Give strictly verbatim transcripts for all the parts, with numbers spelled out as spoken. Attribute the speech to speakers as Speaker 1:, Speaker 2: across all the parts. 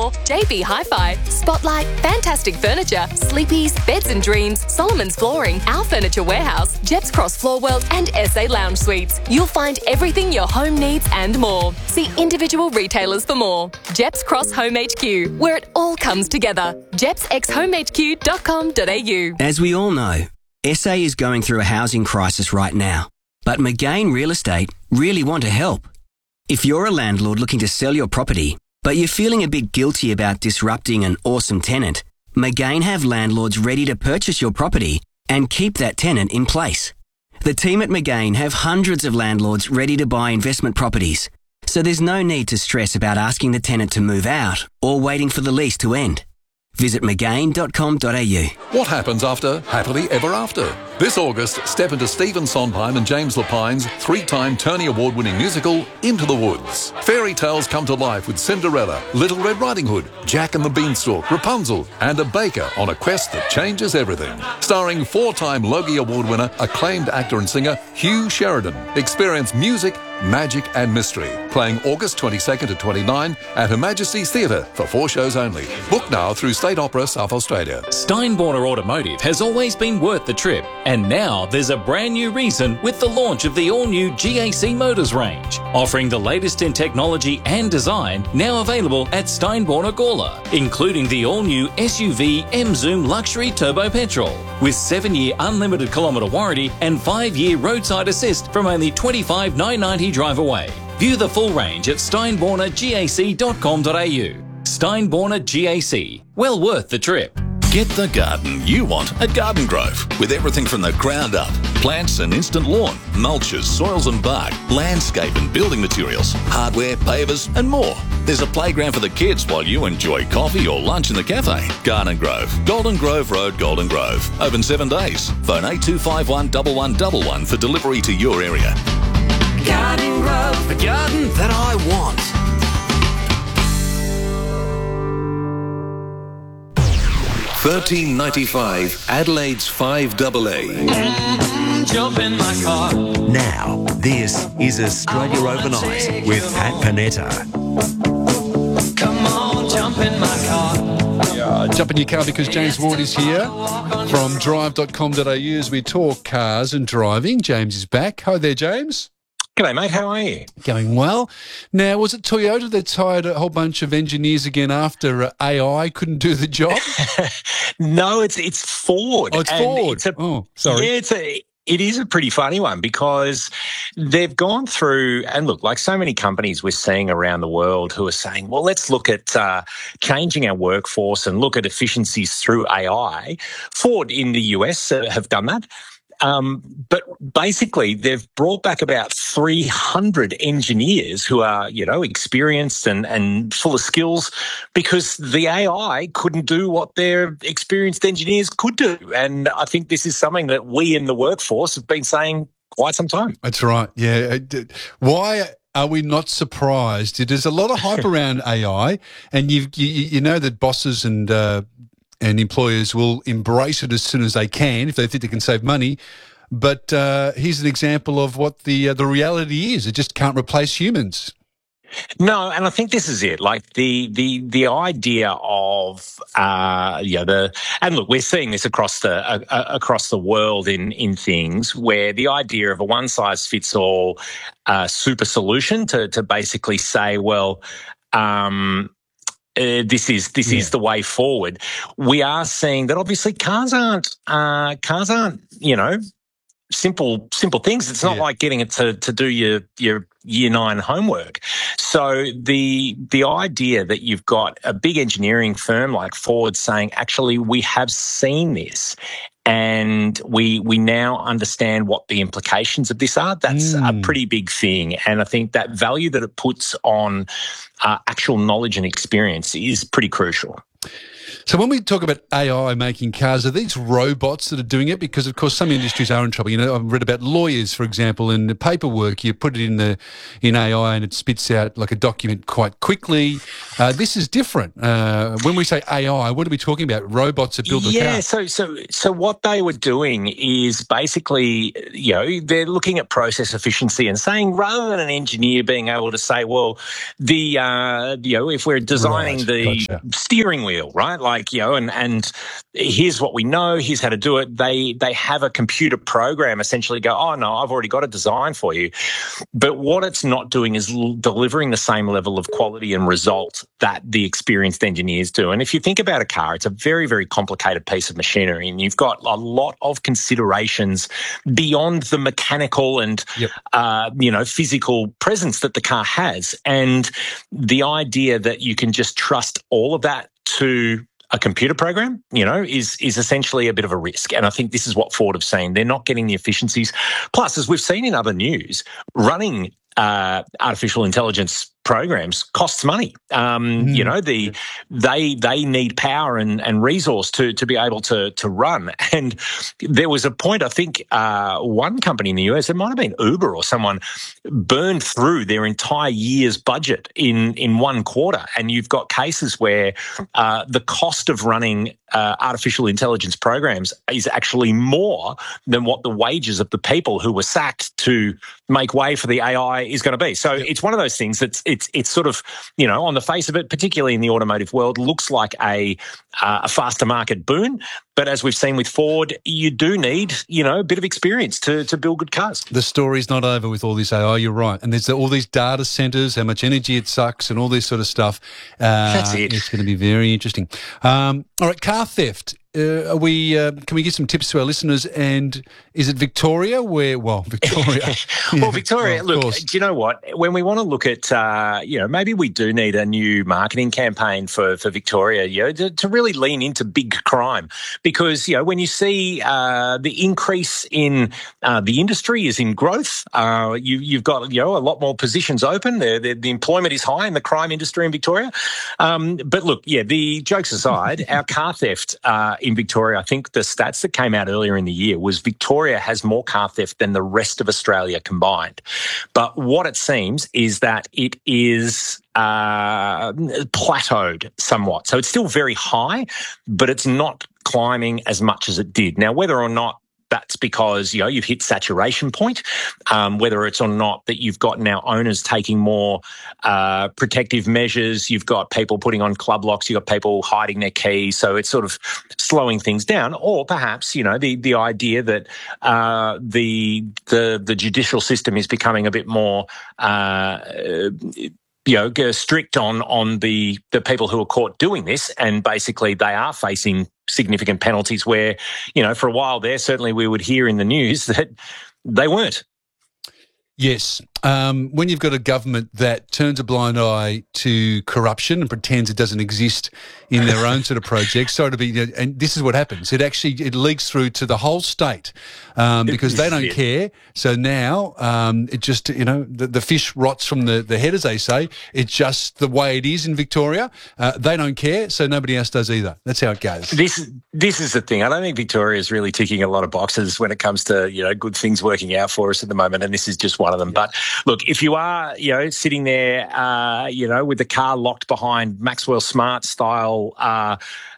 Speaker 1: more, J B Hi-Fi, Spotlight, Fantastic Furniture, Sleepy's, Beds and Dreams, Solomon's Flooring, Our Furniture Warehouse, Jeps Cross Floor World and S A Lounge Suites. You'll find everything your home needs and more. See individual retailers for more. Jeps Cross Home H Q, where it all comes together. jeps x home h q dot com dot a u.
Speaker 2: As we all know, S A is going through a housing crisis right now, but McGain Real Estate really want to help. If you're a landlord looking to sell your property, but you're feeling a bit guilty about disrupting an awesome tenant, McGain have landlords ready to purchase your property and keep that tenant in place. The team at McGain have hundreds of landlords ready to buy investment properties, so there's no need to stress about asking the tenant to move out or waiting for the lease to end. Visit mcgain dot com dot a u.
Speaker 3: What happens after Happily Ever After? This August, step into Stephen Sondheim and James Lapine's three-time Tony Award-winning musical, Into the Woods. Fairy tales come to life with Cinderella, Little Red Riding Hood, Jack and the Beanstalk, Rapunzel, and a baker on a quest that changes everything. Starring four-time Logie Award winner, acclaimed actor and singer Hugh Sheridan. Experience music, magic and mystery. Playing August twenty-second to twenty-ninth at Her Majesty's Theatre for four shows only. Book now through State Opera South Australia.
Speaker 4: Steinborner Automotive has always been worth the trip, and now there's a brand new reason with the launch of the all-new G A C Motors range, offering the latest in technology and design, now available at Steinborner Gawler, including the all-new S U V M-Zoom Luxury Turbo Petrol, with seven-year unlimited kilometre warranty and five-year roadside assist from only twenty-five thousand nine hundred ninety drive away. View the full range at steinborner gac dot com dot a u. Steinborner G A C. Well worth the trip.
Speaker 5: Get the garden you want at Garden Grove, with everything from the ground up. Plants and instant lawn, mulches, soils and bark, landscape and building materials, hardware, pavers and more. There's a playground for the kids while you enjoy coffee or lunch in the cafe. Garden Grove, Golden Grove Road, Golden Grove. Open seven days. Phone eight two five one one one one one for delivery to your area.
Speaker 6: Garden Grove, the garden that I want.
Speaker 7: thirteen ninety-five, Adelaide's five A A.
Speaker 6: Jump in my car.
Speaker 8: Now, this is Australia Overnight with Pat Panetta.
Speaker 6: Come on, jump in my car.
Speaker 9: Yeah, jump in your car because James Ward is here from drive dot com dot a u as we talk cars and driving. James is back. Hi there, James.
Speaker 10: G'day, mate. How are you?
Speaker 9: Going well. Now, was it Toyota that hired a whole bunch of engineers again after uh, A I couldn't do the job?
Speaker 10: No, it's it's Ford.
Speaker 9: Oh, it's
Speaker 10: And
Speaker 9: Ford.
Speaker 10: It's a,
Speaker 9: oh, sorry.
Speaker 10: Yeah, it's a, it is a pretty funny one because they've gone through, and look, like so many companies we're seeing around the world who are saying, well, let's look at uh, changing our workforce and look at efficiencies through A I. Ford in the U S uh, have done that. Um, but basically, they've brought back about three hundred engineers who are, you know, experienced and, and full of skills because the A I couldn't do what their experienced engineers could do. And I think this is something that we in the workforce have been saying quite some time.
Speaker 9: That's right. Yeah. Why are we not surprised? There's a lot of hype around A I, and you've, you you know that bosses and uh, and employers will embrace it as soon as they can if they think they can save money. But uh, here's an example of what the uh, the reality is. It just can't replace humans.
Speaker 10: No, and I think this is it. Like the the the idea of uh, yeah, the and look, we're seeing this across the uh, uh, across the world in in things where the idea of a one size fits all uh, super solution to to basically say, well. Um, Uh, this is this yeah. is the way forward. We are seeing that obviously cars aren't uh, cars aren't you know simple simple things. It's not yeah. like getting it to to do your your year nine homework. So the the idea that you've got a big engineering firm like Ford saying, actually, we have seen this. And we we now understand what the implications of this are. That's mm. a pretty big thing. And I think that value that it puts on uh, actual knowledge and experience is pretty crucial.
Speaker 9: So when we talk about A I making cars, are these robots that are doing it? Because, of course, some industries are in trouble. You know, I've read about lawyers, for example, and the paperwork. You put it in the in A I and it spits out like a document quite quickly. Uh, this is different. Uh, when we say A I, what are we talking about? Robots that build the car?
Speaker 10: Yeah, so so so what they were doing is basically, you know, they're looking at process efficiency and saying, rather than an engineer being able to say, well, the uh, you know, if we're designing
Speaker 9: Right,
Speaker 10: the
Speaker 9: gotcha.
Speaker 10: steering wheel, right, like, you know, and and here's what we know, here's how to do it. They they have a computer program essentially go, oh no, I've already got a design for you. But what it's not doing is l- delivering the same level of quality and result that the experienced engineers do. And if you think about a car, it's a very, very complicated piece of machinery, and you've got a lot of considerations beyond the mechanical and,
Speaker 9: Yep.
Speaker 10: uh, you know, physical presence that the car has. And the idea that you can just trust all of that to a computer program, you know, is is essentially a bit of a risk. And I think this is what Ford have seen. They're not getting the efficiencies. Plus, as we've seen in other news, running uh, artificial intelligence programs costs money. Um,
Speaker 9: Mm.
Speaker 10: You know, the they they need power and, and resource to to be able to to run. And there was a point, I think, uh, one company in the U S, it might have been Uber or someone, burned through their entire year's budget in in one quarter. And you've got cases where uh, the cost of running uh, artificial intelligence programs is actually more than what the wages of the people who were sacked to make way for the A I is going to be. So it's one of those things that's it's it's sort of, you know, on the face of it, particularly in the automotive world, looks like a uh, a faster market boon. But as we've seen with Ford, you do need, you know, a bit of experience to to build good cars.
Speaker 9: The story's not over with all this A I, you're right. And there's all these data centres, how much energy it sucks and all this sort of stuff. Uh,
Speaker 10: That's it.
Speaker 9: It's going to be very interesting. Um, all right, car theft. Uh, are we? Uh, can we give some tips to our listeners? And is it Victoria? Where? Well, Victoria.
Speaker 10: Well, Victoria,
Speaker 9: Well, of
Speaker 10: look,
Speaker 9: course.
Speaker 10: do you know what? When we want to look at, uh, you know, maybe we do need a new marketing campaign for, for Victoria, you know, to, to really lean into big crime. Because, you know, when you see uh, the increase in uh, the industry is in growth, uh, you, you've got, you know, a lot more positions open. The, the, the employment is high in the crime industry in Victoria. Um, but look, yeah, the jokes aside, our car theft uh, in Victoria, I think the stats that came out earlier in the year was Victoria has more car theft than the rest of Australia combined. But what it seems is that it is uh, plateaued somewhat. So it's still very high, but it's not climbing as much as it did. Now, whether or not that's because, you know, you've hit saturation point, um, whether it's or not that you've got now owners taking more uh, protective measures, you've got people putting on club locks, you've got people hiding their keys, so it's sort of slowing things down, or perhaps, you know, the the idea that uh, the the the judicial system is becoming a bit more uh, you know, strict on on the the people who are caught doing this, and basically they are facing significant penalties where, you know, for a while there, certainly we would hear in the news that they weren't.
Speaker 9: Yes. Um, when you've got a government that turns a blind eye to corruption and pretends it doesn't exist in their own sort of projects, sorry to be, and this is what happens. It actually, it leaks through to the whole state um, because they don't care. So now um, it just, you know, the, the fish rots from the, the head, as they say. It's just the way it is in Victoria. Uh, they don't care, so nobody else does either. That's how it goes.
Speaker 10: This this is the thing. I don't think Victoria is really ticking a lot of boxes when it comes to, you know, good things working out for us at the moment, and this is just one of them. But look, if you are, you know, sitting there, uh, you know, with the car locked behind Maxwell Smart style uh,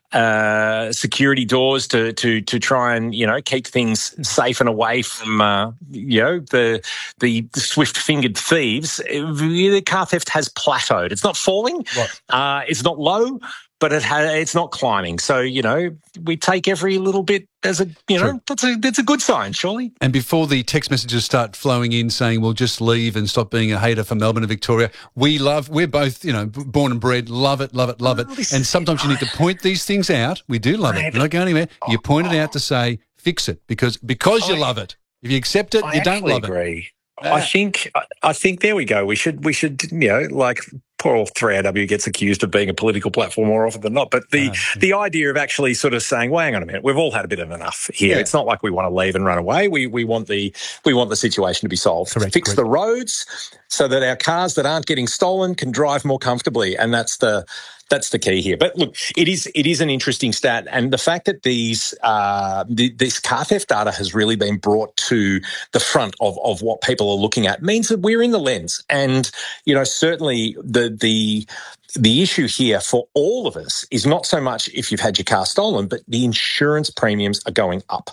Speaker 10: uh, security doors to to to try and, you know, keep things safe and away from, uh, you know, the the swift-fingered thieves, the car theft has plateaued. It's not falling.
Speaker 9: Right.
Speaker 10: Uh, it's not low. But it ha- it's not climbing. So, you know, we take every little bit as a, you know,
Speaker 9: True.
Speaker 10: that's a that's a good sign, surely.
Speaker 9: And before the text messages start flowing in saying, well, just leave and stop being a hater for Melbourne and Victoria, we love, we're both, you know, born and bred, love it, love it, love it.
Speaker 10: Oh, this
Speaker 9: And
Speaker 10: is-
Speaker 9: sometimes you need to point these things out. We do love it. We're not going anywhere. You point it out to say, fix it, because because you
Speaker 10: I-
Speaker 9: love it. If you accept it,
Speaker 10: I
Speaker 9: you don't
Speaker 10: actually
Speaker 9: love it.
Speaker 10: agree.
Speaker 9: Ah.
Speaker 10: I think I- I think there we go. We should we should you know, like, poor old three R W gets accused of being a political platform more often than not. But the
Speaker 9: Ah.
Speaker 10: the idea of actually sort of saying, well, hang on a minute, we've all had a bit of enough here.
Speaker 9: Yeah.
Speaker 10: It's not like we want to leave and run away. We we want the we want the situation to be solved.
Speaker 9: Correct,
Speaker 10: Fix
Speaker 9: correct.
Speaker 10: the roads so that our cars that aren't getting stolen can drive more comfortably. And that's the That's the key here. But look, it is it is an interesting stat, and the fact that these uh, the, this car theft data has really been brought to the front of, of what people are looking at means that we're in the lens. And you know, certainly the the the issue here for all of us is not so much if you've had your car stolen, but the insurance premiums are going up,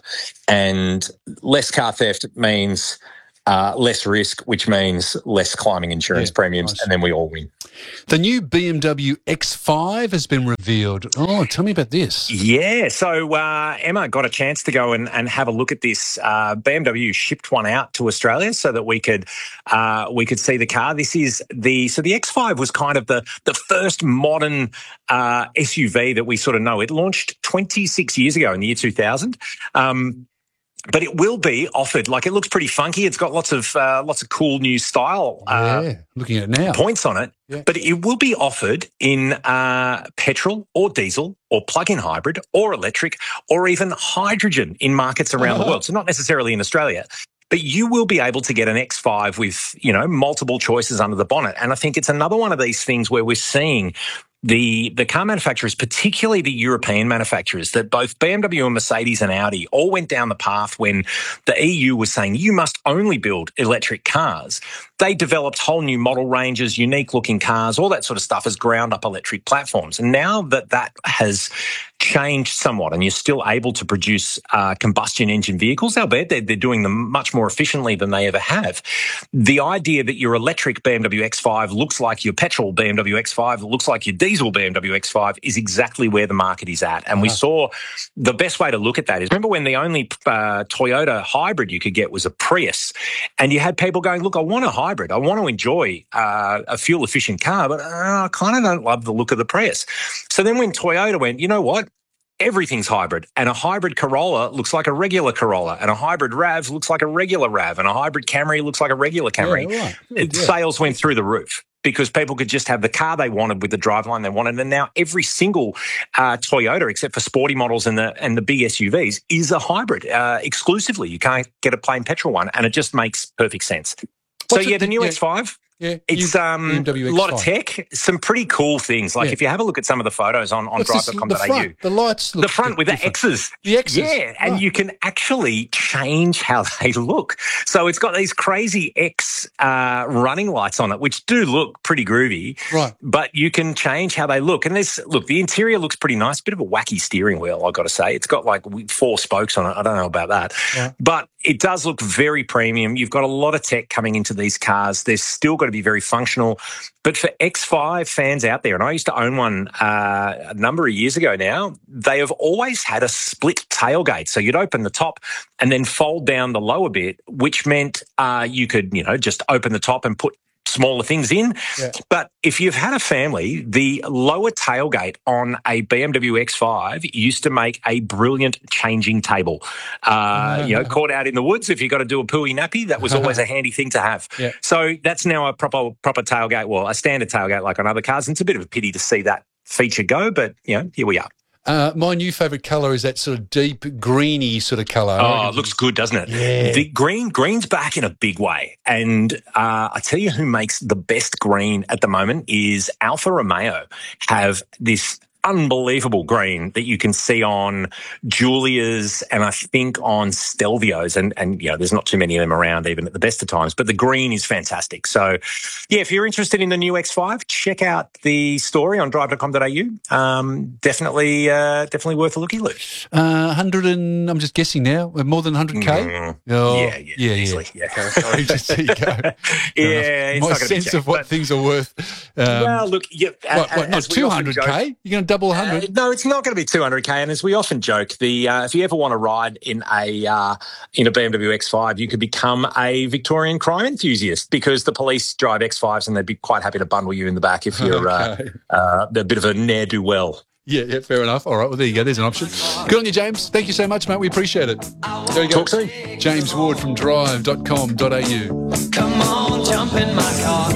Speaker 10: and less car theft means uh, less risk, which means less climbing insurance yeah, premiums, nice. And then we all win.
Speaker 9: The new B M W X five has been revealed. Oh, tell me about this.
Speaker 10: Yeah, so uh, Emma got a chance to go and, and have a look at this. Uh, B M W shipped one out to Australia so that we could uh, we could see the car. This is the so the X five was kind of the the first modern uh, S U V that we sort of know. It launched twenty-six years ago in the year two thousand. Um, But it will be offered. Like, it looks pretty funky. It's got lots of uh, lots of cool new style uh,
Speaker 9: yeah, looking at it now.
Speaker 10: points on it. Yeah. But it will be offered in uh, petrol or diesel or plug-in hybrid or electric or even hydrogen in markets around oh. the world. So not necessarily in Australia. But you will be able to get an X five with, you know, multiple choices under the bonnet. And I think it's another one of these things where we're seeing the the car manufacturers, particularly the European manufacturers, that both B M W and Mercedes and Audi all went down the path when the E U was saying you must only build electric cars. They developed whole new model ranges, unique-looking cars, all that sort of stuff as ground-up electric platforms. And now that that has changed somewhat and you're still able to produce uh, combustion engine vehicles, albeit they're, they're doing them much more efficiently than they ever have, the idea that your electric B M W X five looks like your petrol B M W X five, looks like your diesel B M W X five is exactly where the market is at. And we saw the best way to look at that is, remember when the only uh, Toyota hybrid you could get was a Prius, and you had people going, look, I want a hybrid. I want to enjoy uh, a fuel-efficient car, but uh, I kind of don't love the look of the Prius. So then when Toyota went, you know what? Everything's hybrid, and a hybrid Corolla looks like a regular Corolla, and a hybrid RAV looks like a regular RAV, and a hybrid Camry looks like a regular Camry. Yeah, right. Good, yeah. Sales went through the roof because people could just have the car they wanted with the driveline they wanted, and now every single uh, Toyota, except for sporty models and the and the big S U Vs, is a hybrid uh, exclusively. You can't get a plain petrol one, and it just makes perfect sense. So What's yeah, it, the new yeah. X five.
Speaker 9: Yeah,
Speaker 10: it's um, a lot of tech, some pretty cool things. Like yeah. if you have a look at some of the photos on, on drive dot com dot a u.
Speaker 9: The lights look
Speaker 10: The front with different. the X's.
Speaker 9: The X's.
Speaker 10: Yeah, and
Speaker 9: right.
Speaker 10: you can actually change how they look. So it's got these crazy X uh, running lights on it, which do look pretty groovy.
Speaker 9: Right.
Speaker 10: But you can change how they look. And there's, look, the interior looks pretty nice. Bit of a wacky steering wheel, I've got to say. It's got like four spokes on it. I don't know about that. Yeah. But it does look very premium. You've got a lot of tech coming into these cars. They're still got to be very functional. But for X five fans out there, and I used to own one uh, a number of years ago now, they have always had a split tailgate. So you'd open the top and then fold down the lower bit, which meant uh, you could, you know, just open the top and put smaller things in. Yeah. But if you've had a family, the lower tailgate on a B M W X five used to make a brilliant changing table. Uh, you know, caught out in the woods, if you've got to do a pooey nappy, that was always a handy thing to have. Yeah. So that's now a proper proper tailgate, well, a standard tailgate like on other cars. And it's a bit of a pity to see that feature go, but, you know, here we are.
Speaker 9: Uh, my new favourite colour is that sort of deep greeny sort of colour.
Speaker 10: Oh, it looks good, doesn't it?
Speaker 9: Yeah.
Speaker 10: The green, green's back in a big way. And uh, I tell you who makes the best green at the moment is Alfa Romeo. Have this unbelievable green that you can see on Giulia's and I think on Stelvio's, and, and you know, there's not too many of them around even at the best of times, but the green is fantastic. So, yeah, if you're interested in the new X five, check out the story on drive dot com dot a u. Um, definitely, uh, definitely worth a looky look.
Speaker 9: Uh, one hundred and, I'm just guessing now, more than one hundred K?
Speaker 10: Mm. Oh, yeah, yeah, yeah, easily. Yeah.
Speaker 9: Okay, sorry, just there you go.
Speaker 10: yeah, it's
Speaker 9: my
Speaker 10: not
Speaker 9: sense
Speaker 10: check,
Speaker 9: of what
Speaker 10: but,
Speaker 9: things are worth. Um,
Speaker 10: well, look, yeah,
Speaker 9: what, what, not two hundred K? You're going to double one hundred?
Speaker 10: Uh, no, it's not going to be two hundred K. And as we often joke, the uh, if you ever want to ride in a uh, in a B M W X five, you could become a Victorian crime enthusiast because the police drive X fives and they'd be quite happy to bundle you in the back if you're okay. uh, uh, a bit of a ne'er-do-well.
Speaker 9: Yeah, yeah, fair enough. All right, well, there you go. There's an option. Good on you, James. Thank you so much, mate. We appreciate it. There you go.
Speaker 10: Talk soon.
Speaker 9: James Ward from drive dot com dot a u.
Speaker 6: Come on, jump in my car.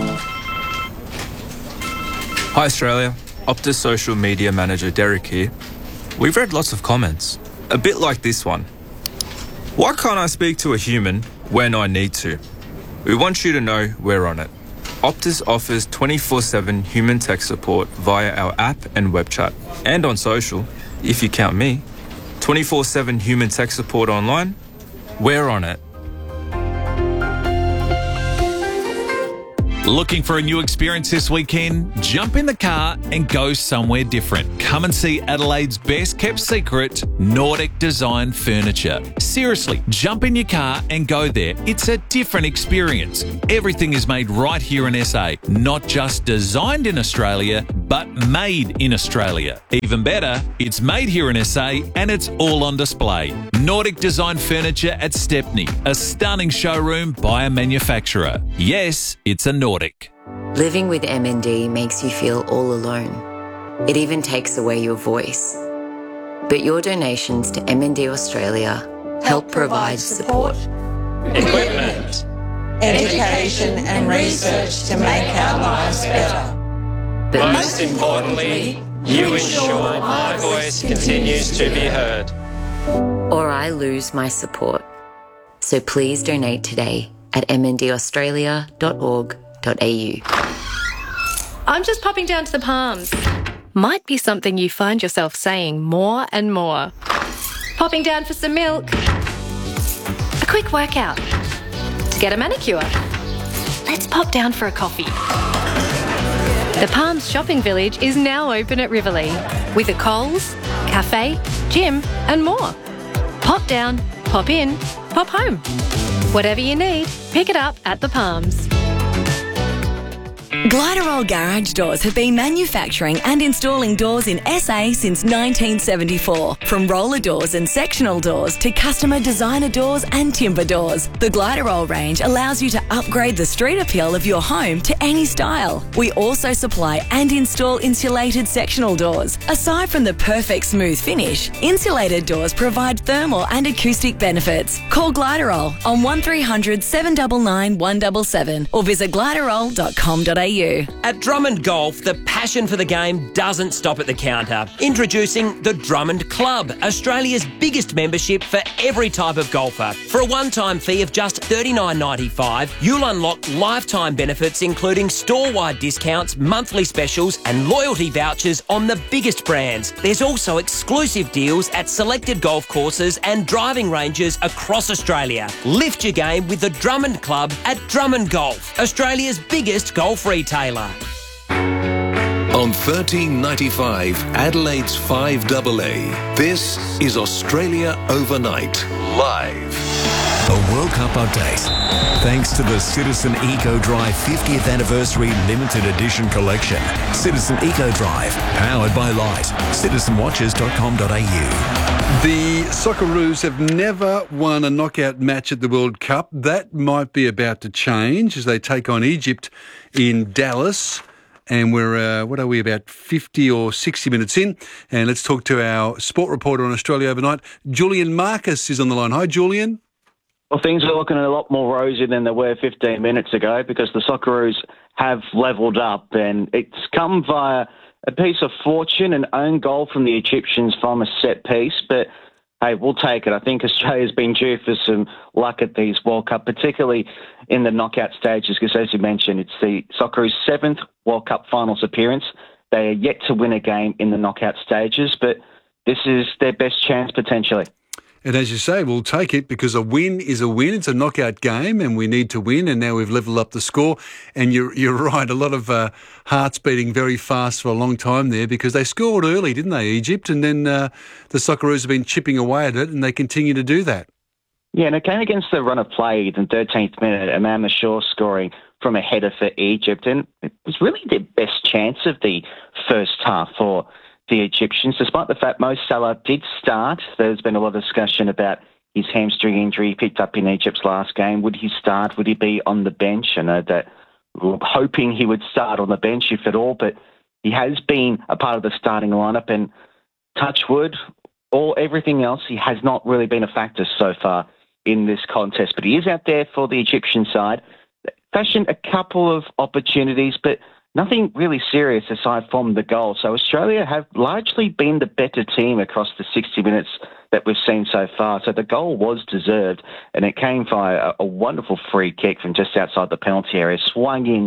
Speaker 11: Hi, Australia. Optus social media manager Derek here. We've read lots of comments, a bit like this one. Why can't I speak to a human when I need to? We want you to know we're on it. Optus offers twenty-four seven human tech support via our app and web chat. And on social, if you count me. twenty-four seven human tech support online, we're on it.
Speaker 12: Looking for a new experience this weekend? Jump in the car and go somewhere different. Come and see Adelaide's best kept secret, Nordic Design Furniture. Seriously, jump in your car and go there. It's a different experience. Everything is made right here in S A. Not just designed in Australia, but made in Australia. Even better, it's made here in S A and it's all on display. Nordic Design Furniture at Stepney, a stunning showroom by a manufacturer. Yes, it's a Nordic.
Speaker 13: Living with M N D makes you feel all alone. It even takes away your voice. But your donations to M N D Australia help provide support,
Speaker 14: equipment, education and research to make our lives better.
Speaker 15: But most importantly, you ensure my voice continues to be heard.
Speaker 13: Or I lose my support. So please donate today at m n d australia dot org dot a u.
Speaker 1: I'm just popping down to the Palms. Might be something you find yourself saying more and more. Popping down for some milk. A quick workout. To get a manicure. Let's pop down for a coffee. The Palms Shopping Village is now open at Riverlea with a Coles, cafe, gym and more. Pop down, pop in, pop home. Whatever you need, pick it up at the Palms.
Speaker 16: Gliderol Garage Doors have been manufacturing and installing doors in S A since nineteen seventy-four. From roller doors and sectional doors to customer designer doors and timber doors, the Gliderol range allows you to upgrade the street appeal of your home to any style. We also supply and install insulated sectional doors. Aside from the perfect smooth finish, insulated doors provide thermal and acoustic benefits. Call Gliderol on one three hundred seven nine nine one seven seven or visit gliderol dot com dot a u.
Speaker 17: At Drummond Golf, the passion for the game doesn't stop at the counter. Introducing the Drummond Club, Australia's biggest membership for every type of golfer. For a one-time fee of just thirty-nine ninety-five, you'll unlock lifetime benefits including store-wide discounts, monthly specials and loyalty vouchers on the biggest brands. There's also exclusive deals at selected golf courses and driving ranges across Australia. Lift your game with the Drummond Club at Drummond Golf, Australia's biggest golf retailer.
Speaker 7: On thirteen ninety-five, Adelaide's five A A, this is Australia Overnight, live.
Speaker 8: A World Cup update. Thanks to the Citizen Eco Drive fiftieth Anniversary Limited Edition Collection. Citizen Eco Drive, powered by Light. citizen watches dot com dot a u.
Speaker 9: The Socceroos have never won a knockout match at the World Cup. That might be about to change as they take on Egypt in Dallas. And we're, uh, what are we, about fifty or sixty minutes in? And let's talk to our sport reporter on Australia Overnight. Julian Marcus is on the line. Hi, Julian.
Speaker 18: Well, things are looking a lot more rosy than they were fifteen minutes ago because the Socceroos have levelled up, and it's come via a piece of fortune, an own goal from the Egyptians from a set piece. But, hey, we'll take it. I think Australia's been due for some luck at these World Cup, particularly in the knockout stages, because as you mentioned, it's the Socceroos' seventh World Cup finals appearance. They are yet to win a game in the knockout stages, but this is their best chance potentially.
Speaker 9: And as you say, we'll take it because a win is a win. It's a knockout game and we need to win, and now we've levelled up the score. And you're you're right, a lot of uh, hearts beating very fast for a long time there because they scored early, didn't they, Egypt? And then uh, the Socceroos have been chipping away at it and they continue to do that.
Speaker 18: Yeah, and it came against the run of play in the thirteenth minute, Imam Ashur scoring from a header for Egypt. And it was really their best chance of the first half for the Egyptians, despite the fact Mo Salah did start. There's been a lot of discussion about his hamstring injury he picked up in Egypt's last game. Would he start? Would he be on the bench? I know that we were hoping he would start on the bench, if at all, but he has been a part of the starting lineup, and touch wood, all everything else, he has not really been a factor so far in this contest. But he is out there for the Egyptian side. Fashioned a couple of opportunities, but nothing really serious aside from the goal. So Australia have largely been the better team across the sixty minutes that we've seen so far. So the goal was deserved, and it came via a, a wonderful free kick from just outside the penalty area, swung in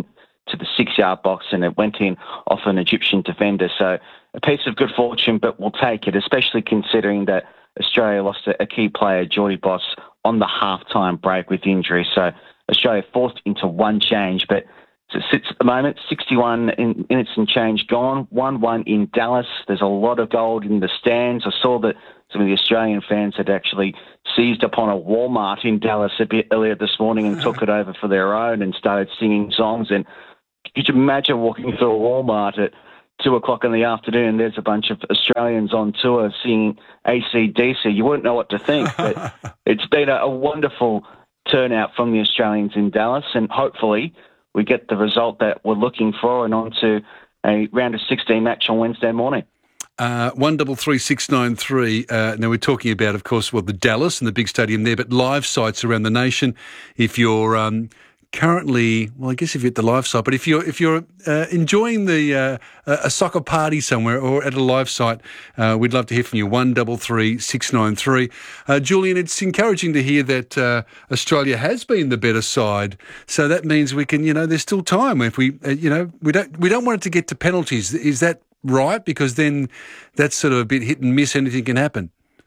Speaker 18: to the six-yard box, and it went in off an Egyptian defender. So a piece of good fortune, but we'll take it, especially considering that Australia lost a, a key player, Geordie Boss, on the half-time break with injury. So Australia forced into one change, but it sits at the moment, sixty-one in, minutes and change gone, one one in Dallas. There's a lot of gold in the stands. I saw that some of the Australian fans had actually seized upon a Walmart in Dallas a bit earlier this morning and took it over for their own and started singing songs. And could you imagine walking through a Walmart at two o'clock in the afternoon? There's a bunch of Australians on tour singing A C D C. You wouldn't know what to think, but it's been a, a wonderful turnout from the Australians in Dallas, and hopefully we get the result that we're looking for and on to a round of sixteen match on Wednesday morning.
Speaker 9: Uh, one double three six nine three. Uh, now we're talking about, of course, well, the Dallas and the big stadium there, but live sites around the nation. If you're um, currently, well, I guess if you're at the live site, but if you're if you're uh, enjoying the uh, a soccer party somewhere or at a live site, uh, we'd love to hear from you. One double three six nine three. Uh, Julian, it's encouraging to hear that uh, Australia has been the better side. So that means we can, you know, there's still time. If we, uh, you know, we don't we don't want it to get to penalties. Is that right? Because then that's sort of a bit hit and miss. Anything can happen.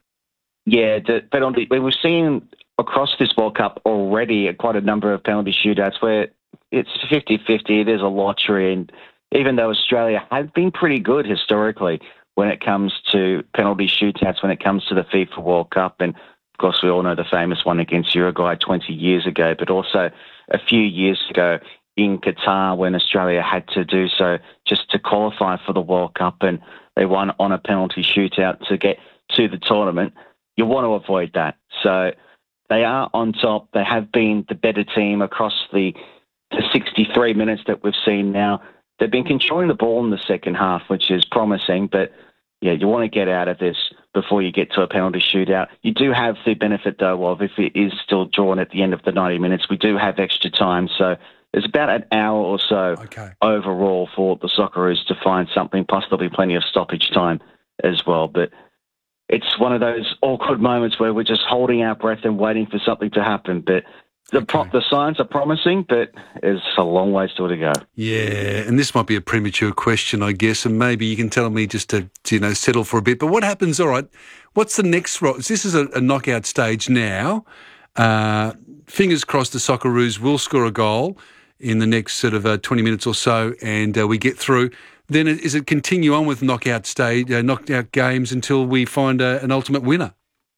Speaker 18: Yeah, the penalty. We've seen across this World Cup already quite a number of penalty shootouts where it's fifty-fifty. There's a lottery, and even though Australia has been pretty good historically when it comes to penalty shootouts, when it comes to the FIFA World Cup, and of course we all know the famous one against Uruguay twenty years ago, but also a few years ago in Qatar when Australia had to do so just to qualify for the World Cup, and they won on a penalty shootout to get to the tournament. You want to avoid that. So they are on top. They have been the better team across the, the sixty-three minutes that we've seen now. They've been controlling the ball in the second half, which is promising, but yeah, you want to get out of this before you get to a penalty shootout. You do have the benefit, though, of if it is still drawn at the end of the ninety minutes, we do have extra time. So there's about an hour or so okay. overall for the Socceroos to find something, plus there'll be plenty of stoppage time as well. But it's one of those awkward moments where we're just holding our breath and waiting for something to happen. But the okay. pro- the signs are promising, but there's a long way still to go.
Speaker 9: Yeah, and this might be a premature question, I guess, and maybe you can tell me just to, to you know, settle for a bit. But what happens, all right, what's the next role? This is a, a knockout stage now. Uh, fingers crossed the Socceroos will score a goal in the next sort of uh, twenty minutes or so, and uh, we get through. Then is it continue on with knockout stage, uh, knockout games until we find uh, an ultimate winner?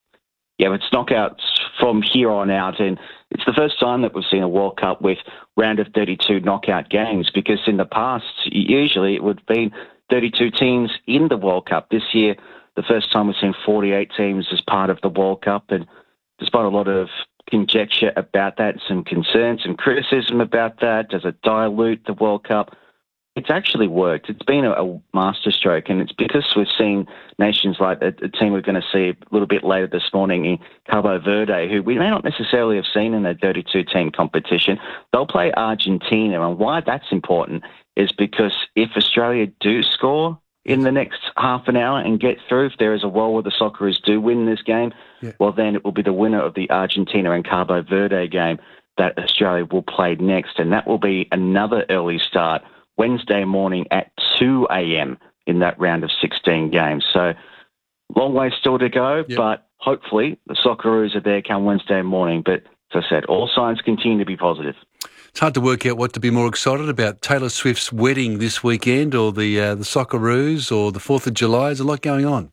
Speaker 18: Yeah, it's knockouts from here on out, and it's the first time that we've seen a World Cup with round of thirty-two knockout games, because in the past, usually it would have been thirty-two teams in the World Cup. This year, the first time we've seen forty-eight teams as part of the World Cup, and despite a lot of conjecture about that, some concern, some criticism about that, does it dilute the World Cup? It's actually worked. It's been a, a masterstroke, and it's because we've seen nations like a, a team we're going to see a little bit later this morning in Cabo Verde, who we may not necessarily have seen in a thirty-two team competition. They'll play Argentina, and why that's important is because if Australia do score in the next half an hour and get through, if there is a world where the Socceroos do win this game, yeah. well, then it will be the winner of the Argentina and Cabo Verde game that Australia will play next, and that will be another early start Wednesday morning at two a.m. in that round of sixteen games. So long way still to go, yep. but hopefully the Socceroos are there come Wednesday morning. But as I said, all signs continue to be positive.
Speaker 9: It's hard to work out what to be more excited about, Taylor Swift's wedding this weekend or the uh, the Socceroos or the fourth of July. There's a lot going on.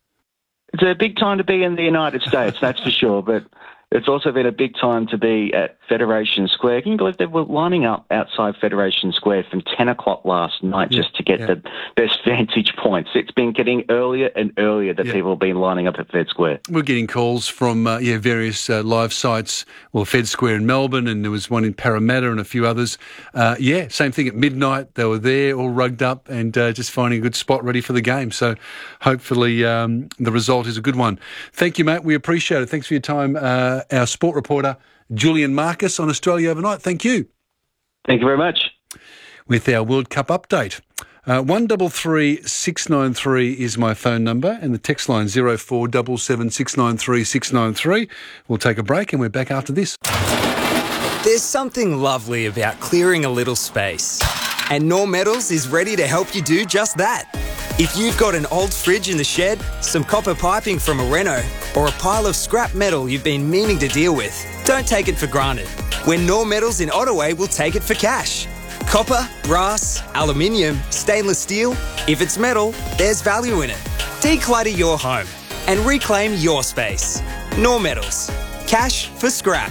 Speaker 18: It's a big time to be in the United States, that's for sure, but it's also been a big time to be at Federation Square. Can you believe they were lining up outside Federation Square from ten o'clock last night yeah, just to get yeah. the best vantage points? It's been getting earlier and earlier that yeah. people have been lining up at Fed Square.
Speaker 9: We're getting calls from uh, yeah various uh, live sites. Well, Fed Square in Melbourne, and there was one in Parramatta and a few others. Uh, yeah, same thing at midnight. They were there, all rugged up and uh, just finding a good spot ready for the game. So hopefully um, the result is a good one. Thank you, mate. We appreciate it. Thanks for your time. Uh, our sport reporter, Julian Marcus on Australia Overnight. Thank you.
Speaker 18: Thank you very much.
Speaker 9: With our World Cup update. Uh, one double three six nine three is my phone number, and the text line zero four seven seven six nine three six nine three. We'll take a break and we're back after this.
Speaker 19: There's something lovely about clearing a little space. And Norm Metals is ready to help you do just that. If you've got an old fridge in the shed, some copper piping from a reno, or a pile of scrap metal you've been meaning to deal with, don't take it for granted. When Norm Metals in Ottaway will take it for cash. Copper, brass, aluminium, stainless steel. If it's metal, there's value in it. Declutter your home and reclaim your space. Norm Metals. Cash for scrap.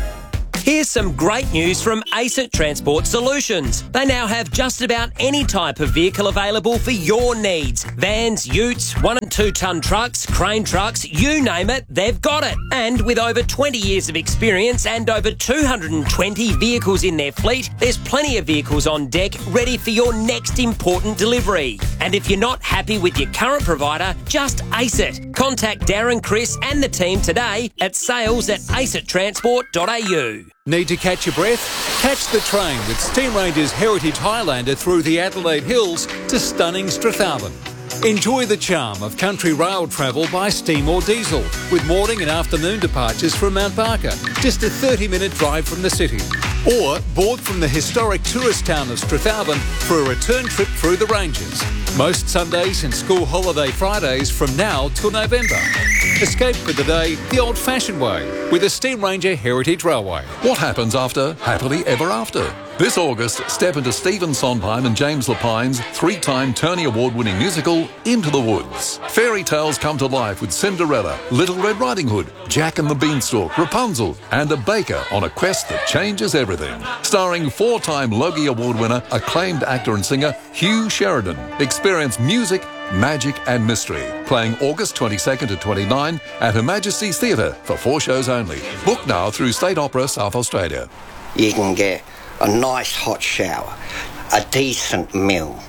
Speaker 17: Here's some great news from ACET Transport Solutions. They now have just about any type of vehicle available for your needs. Vans, utes, one and two tonne trucks, crane trucks, you name it, they've got it. And with over twenty years of experience and over two hundred twenty vehicles in their fleet, there's plenty of vehicles on deck ready for your next important delivery. And if you're not happy with your current provider, just ACET. Contact Darren, Chris and the team today at sales at acet transport dot a u.
Speaker 20: Need to catch your breath? Catch the train with Steam Ranger's Heritage Highlander through the Adelaide Hills to stunning Strathalbyn. Enjoy the charm of country rail travel by steam or diesel, with morning and afternoon departures from Mount Barker, just a thirty minute drive from the city. Or board from the historic tourist town of Strathalbyn for a return trip through the Ranges. Most Sundays and school holiday Fridays from now till November. Escape for the day the old-fashioned way with the Steam Ranger Heritage Railway.
Speaker 3: What happens after Happily Ever After? This August, step into Stephen Sondheim and James Lapine's three-time Tony Award-winning musical, Into the Woods. Fairy tales come to life with Cinderella, Little Red Riding Hood, Jack and the Beanstalk, Rapunzel, and a baker on a quest that changes everything. Starring four-time Logie Award winner, acclaimed actor and singer Hugh Sheridan. Experience music, magic and mystery. Playing August twenty-second to twenty-ninth at Her Majesty's Theatre for four shows only. Book now through State Opera South Australia.
Speaker 21: You can get a nice hot shower, a decent meal,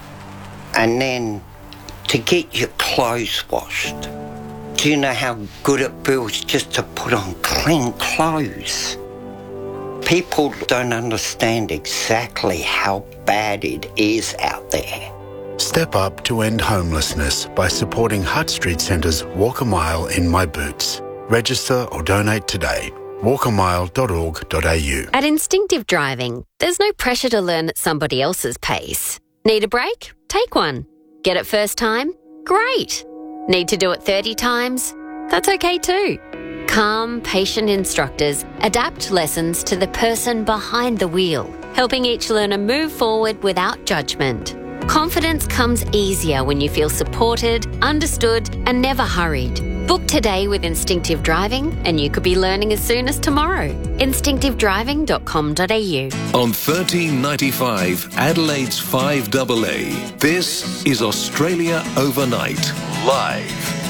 Speaker 21: and then to get your clothes washed. Do you know how good it feels just to put on clean clothes? People don't understand exactly how bad it is out there.
Speaker 22: Step up to end homelessness by supporting Hutt Street Centre's Walk a Mile in My Boots. Register or donate today. walk a mile dot org dot a u.
Speaker 23: At Instinctive Driving, there's no pressure to learn at somebody else's pace. Need a break? Take one. Get it first time? Great. Need to do it thirty times? That's okay too. Calm, patient instructors adapt lessons to the person behind the wheel, helping each learner move forward without judgment. Confidence comes easier when you feel supported, understood, and never hurried. Book today with Instinctive Driving and you could be learning as soon as tomorrow. instinctive driving dot com dot a u.
Speaker 7: On thirteen ninety-five, Adelaide's five A A, this is Australia Overnight, live.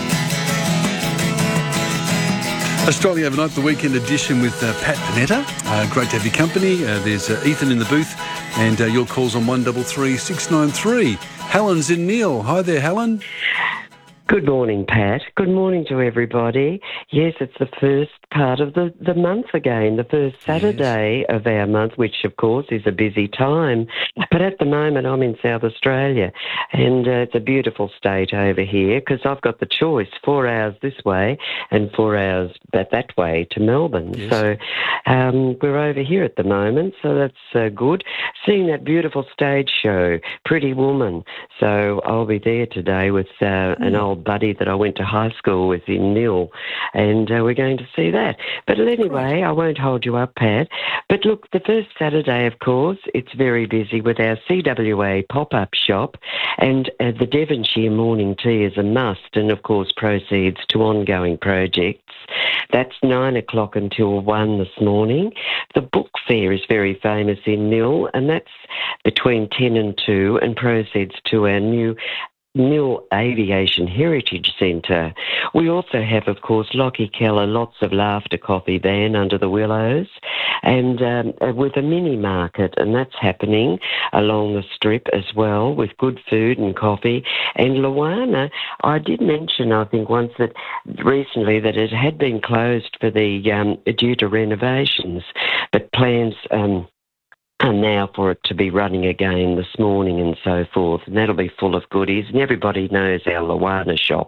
Speaker 9: Australia Overnight, the weekend edition with uh, Pat Panetta. Uh, great to have your company. Uh, there's uh, Ethan in the booth, and uh, your calls on one three three, six nine three. Helen's in Neil. Hi there, Helen.
Speaker 24: Good morning, Pat. Good morning to everybody. Yes, it's the first part of the, the month again, the first Saturday yes. of our month, which, of course, is a busy time. But at the moment, I'm in South Australia, and uh, it's a beautiful state over here because I've got the choice, four hours this way and four hours that, that way to Melbourne. Yes. So um, we're over here at the moment, so that's uh, good. Seeing that beautiful stage show, Pretty Woman. So I'll be there today with uh, mm. an old buddy that I went to high school with in Nil, and uh, we're going to see that. But anyway, I won't hold you up, Pat. But look, the first Saturday, of course, it's very busy with our C W A pop-up shop, and uh, the Devonshire morning tea is a must, and of course proceeds to ongoing projects. That's nine o'clock until one this morning. The book fair is very famous in Nil, and that's between ten and two, and proceeds to our new Nil Aviation Heritage Centre. We also have, of course, Lockie Keller, Lots of Laughter coffee van under the willows, and um, with a mini market, and that's happening along the strip as well with good food and coffee. And Luana, I did mention, I think, once that recently that it had been closed for the um, due to renovations, but plans Um, and now for it to be running again this morning and so forth. And that'll be full of goodies. And everybody knows our Luana shop.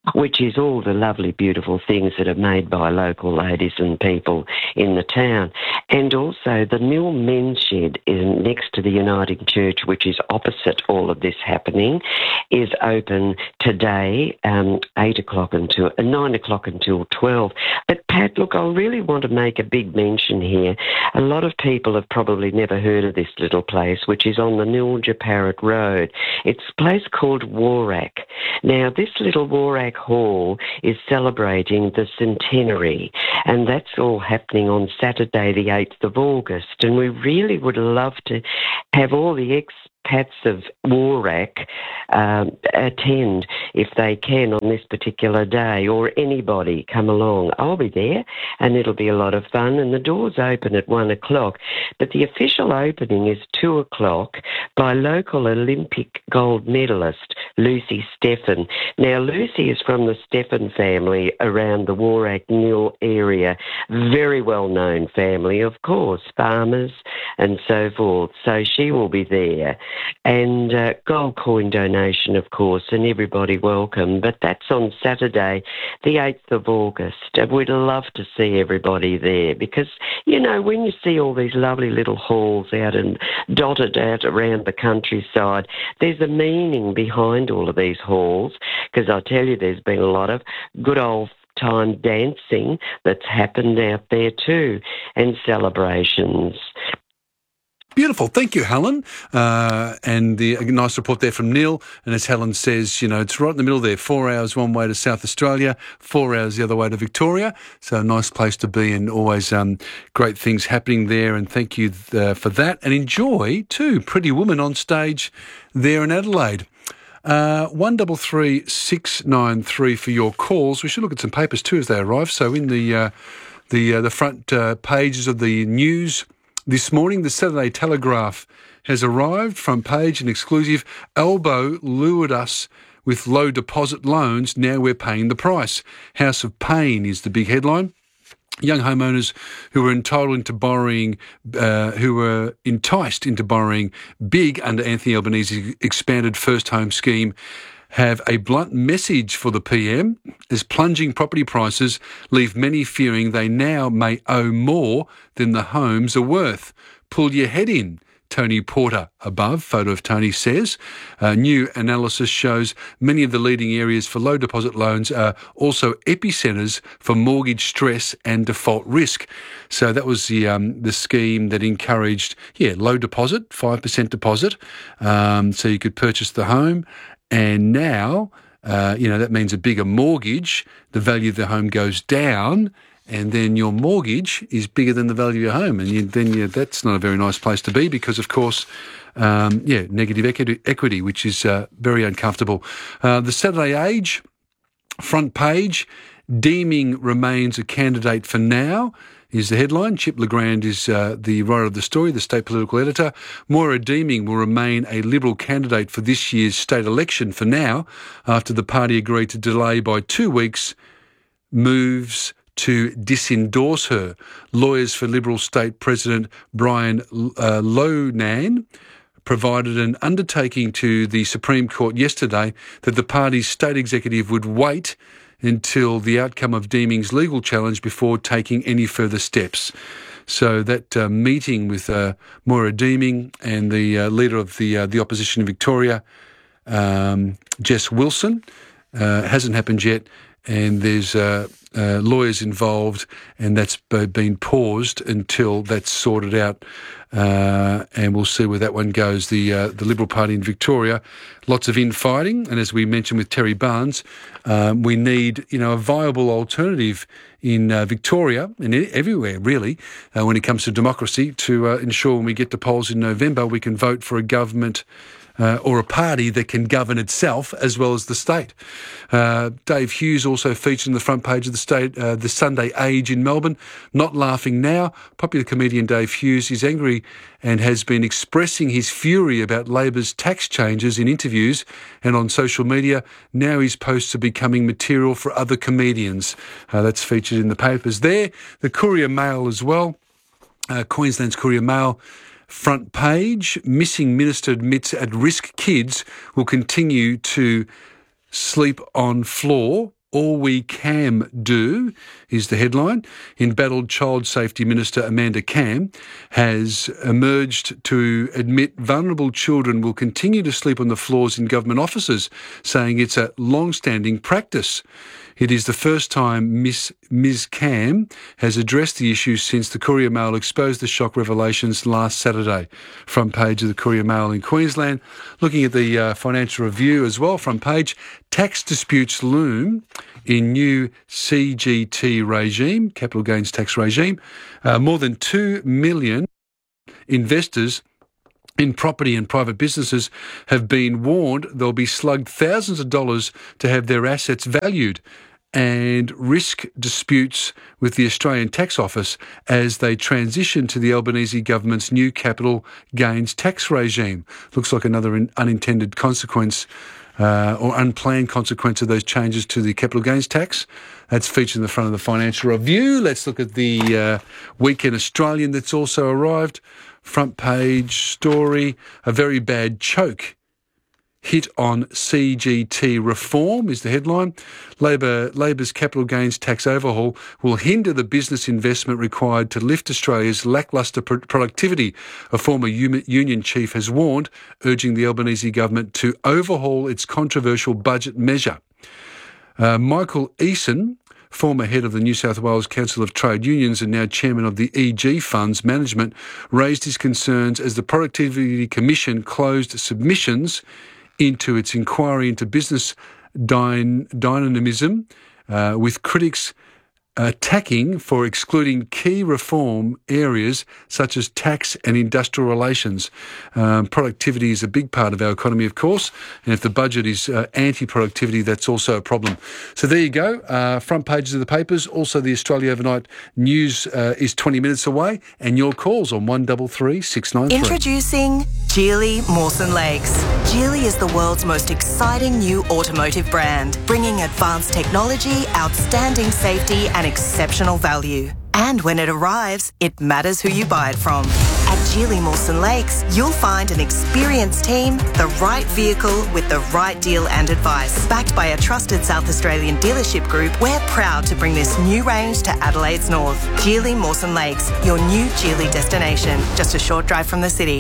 Speaker 24: which is all the lovely, beautiful things that are made by local ladies and people in the town. And also the Mill Men's Shed is next to the Uniting Church, which is opposite all of this happening, is open today, um, eight o'clock until uh, nine o'clock until twelve. But Pat, look, I really want to make a big mention here. A lot of people have probably never heard of this little place, which is on the Nilja Parrot Road. It's a place called Warrack. Now, this little Warrack Hall is celebrating the centenary, and that's all happening on Saturday, the eighth of August. And we really would love to have all the ex Pats of Warrack um, attend if they can on this particular day, or anybody come along. I'll be there and it'll be a lot of fun, and the doors open at one o'clock, but the official opening is two o'clock by local Olympic gold medalist Lucy Steffen. Now, Lucy is from the Steffen family around the Warrack Mill area, very well-known family, of course, farmers and so forth, so she will be there. And uh, gold coin donation, of course, and everybody welcome. But that's on Saturday, the eighth of August. And we'd love to see everybody there because, you know, when you see all these lovely little halls out and dotted out around the countryside, there's a meaning behind all of these halls, because I tell you, there's been a lot of good old time dancing that's happened out there too, and celebrations.
Speaker 9: Beautiful. Thank you, Helen. Uh, and the a nice report there from Neil. And as Helen says, you know, it's right in the middle there. Four hours one way to South Australia, four hours the other way to Victoria. So a nice place to be, and always um, great things happening there. And thank you uh, for that. And enjoy, too, Pretty Woman on stage there in Adelaide. Uh, one double three six nine three for your calls. We should look at some papers too as they arrive. So in the uh, the uh, the front uh, pages of the news this morning, the Saturday Telegraph has arrived. Front page and exclusive. Albo lured us with low deposit loans. Now we're paying the price. House of Pain is the big headline. Young homeowners who were entitled into borrowing, uh, who were enticed into borrowing big under Anthony Albanese's expanded first home scheme have a blunt message for the P M as plunging property prices leave many fearing they now may owe more than the homes are worth. Pull your head in, Tony Porter above, photo of Tony says. Uh, new analysis shows many of the leading areas for low deposit loans are also epicentres for mortgage stress and default risk. So that was the um, the scheme that encouraged, yeah, low deposit, five percent deposit, um, so you could purchase the home. And now, uh, you know, that means a bigger mortgage, the value of the home goes down, and then your mortgage is bigger than the value of your home. And you, then you, that's not a very nice place to be because, of course, um, yeah, negative equity, equity which is uh, very uncomfortable. Uh, the Saturday Age, front page, Deeming remains a candidate for now, is the headline. Chip Legrand is uh, the writer of the story, the state political editor. Moira Deeming will remain a Liberal candidate for this year's state election for now, after the party agreed to delay by two weeks moves to disendorse her. Lawyers for Liberal State President Brian uh, Loughnan provided an undertaking to the Supreme Court yesterday that the party's state executive would wait until the outcome of Deeming's legal challenge before taking any further steps. So that uh, meeting with uh, Moira Deeming and the uh, leader of the uh, the opposition in Victoria, um, Jess Wilson, uh, hasn't happened yet, and there's uh, uh, lawyers involved, and that's been paused until that's sorted out, uh, and we'll see where that one goes. The uh, the Liberal Party in Victoria, lots of infighting, and as we mentioned with Terry Barnes, um, we need you know a viable alternative in uh, Victoria and everywhere really uh, when it comes to democracy to uh, ensure when we get to polls in November we can vote for a government Uh, or a party that can govern itself as well as the state. Uh, Dave Hughes also featured in the front page of the state, uh, the Sunday Age in Melbourne. Not laughing now. Popular comedian Dave Hughes is angry and has been expressing his fury about Labor's tax changes in interviews and on social media. Now his posts are becoming material for other comedians. Uh, that's featured in the papers there. The Courier Mail as well. Uh, Queensland's Courier Mail. Front page, missing minister admits at-risk kids will continue to sleep on floor All We Can Do is the headline. Embattled Child Safety Minister Amanda Cam has emerged to admit vulnerable children will continue to sleep on the floors in government offices, saying it's a long-standing practice. It is the first time Miss Miz Cam has addressed the issue since the Courier Mail exposed the shock revelations last Saturday. Front page of the Courier Mail in Queensland. Looking at the uh, Financial Review as well, front page, tax disputes loom in new C G T regime, capital gains tax regime. Uh, more than two million investors in property and private businesses have been warned they'll be slugged thousands of dollars to have their assets valued, and risk disputes with the Australian Tax Office as they transition to the Albanese government's new capital gains tax regime. Looks like another in, unintended consequence uh, or unplanned consequence of those changes to the capital gains tax. That's featured in the front of the Financial Review. Let's look at the uh, Weekend Australian that's also arrived. Front page story, a very bad choke hit on C G T reform is the headline. Labor, Labor's capital gains tax overhaul will hinder the business investment required to lift Australia's lacklustre pro- productivity, a former u- union chief has warned, urging the Albanese government to overhaul its controversial budget measure. Uh, Michael Eason, former head of the New South Wales Council of Trade Unions and now chairman of the E G Funds Management, raised his concerns as the Productivity Commission closed submissions into its inquiry into business dyn- dynamism, uh, with critics attacking for excluding key reform areas such as tax and industrial relations. Um, productivity is a big part of our economy, of course, and if the budget is uh, anti-productivity, that's also a problem. So there you go, uh, front pages of the papers. Also, the Australia Overnight News uh, is twenty minutes away, and your calls on one three three six nine three.
Speaker 2: Introducing Geely Mawson Lakes. Geely is the world's most exciting new automotive brand, bringing advanced technology, outstanding safety and exceptional value. And when it arrives, it matters who you buy it from. At Geely Mawson Lakes, you'll find an experienced team, the right vehicle with the right deal and advice. Backed by a trusted South Australian dealership group, we're proud to bring this new range to Adelaide's north. Geely Mawson Lakes, your new Geely destination, just a short drive from the city.